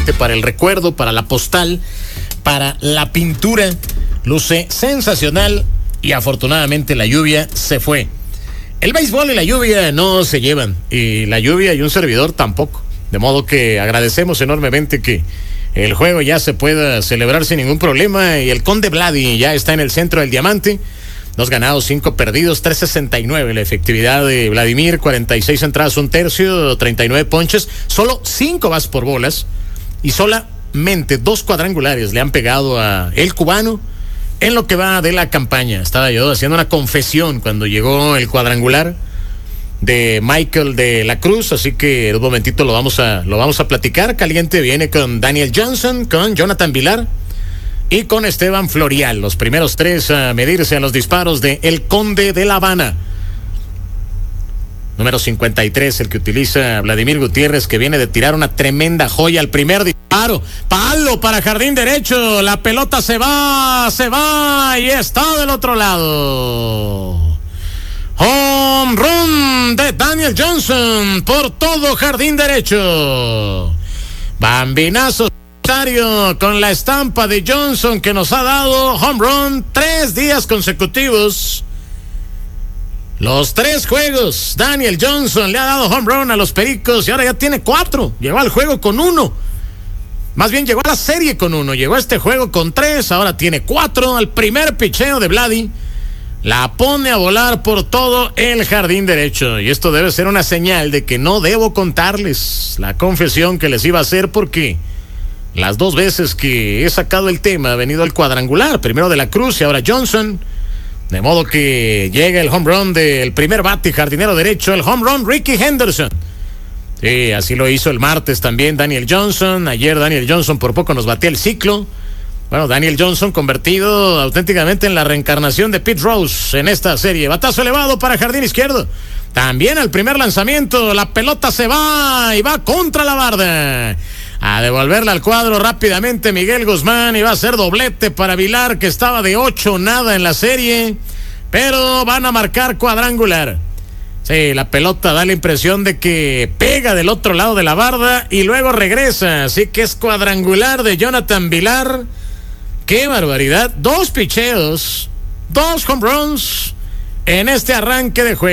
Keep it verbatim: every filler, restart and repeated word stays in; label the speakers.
Speaker 1: obviamente para el recuerdo, para la postal, para la pintura. Luce sensacional y afortunadamente la lluvia se fue. El béisbol y la lluvia no se llevan, y la lluvia y un servidor tampoco. De modo que agradecemos enormemente que el juego ya se pueda celebrar sin ningún problema, y el Conde Vladi ya está en el centro del diamante. Dos ganados, cinco perdidos, tres sesenta y nueve la efectividad de Vladimir, cuarenta y seis entradas, un tercio, treinta y nueve ponches, solo cinco bases por bolas, y solamente dos cuadrangulares le han pegado a el cubano en lo que va de la campaña. Estaba yo haciendo una confesión cuando llegó el cuadrangular de Michael de la Cruz, así que en un momentito lo vamos a, lo vamos a platicar. Caliente viene con Daniel Johnson, con Jonathan Villar y con Esteban Florial, los primeros tres a medirse a los disparos de El Conde de La Habana. Número cincuenta y tres, el que utiliza Vladimir Gutiérrez, que viene de tirar una tremenda joya al primer disparo. Palo para jardín derecho, la pelota se va, se va y está del otro lado. Home run de Daniel Johnson por todo jardín derecho. Bambinazo con la estampa de Johnson, que nos ha dado home run tres días consecutivos. Los tres juegos, Daniel Johnson le ha dado home run a los Pericos y ahora ya tiene cuatro. Llegó al juego con uno. Más bien llegó a la serie con uno. Llegó a este juego con tres, ahora tiene cuatro. Al primer picheo de Vladi, la pone a volar por todo el jardín derecho. Y esto debe ser una señal de que no debo contarles la confesión que les iba a hacer, porque las dos veces que he sacado el tema ha venido el cuadrangular, primero de la Cruz y ahora Johnson. De modo que llega el home run del primer bate, jardinero derecho, el home run Ricky Henderson. Sí, así lo hizo el martes también Daniel Johnson. Ayer Daniel Johnson por poco nos batía el ciclo. Bueno, Daniel Johnson convertido auténticamente en la reencarnación de Pete Rose en esta serie. Batazo elevado para jardín izquierdo. También al primer lanzamiento, la pelota se va y va contra la barda. A devolverla al cuadro rápidamente Miguel Guzmán, y va a ser doblete para Villar, que estaba de ocho nada en la serie, pero van a marcar cuadrangular. Sí, la pelota da la impresión de que pega del otro lado de la barda y luego regresa, así que es cuadrangular de Jonathan Villar. ¡Qué barbaridad! Dos picheos, dos home runs en este arranque de juego.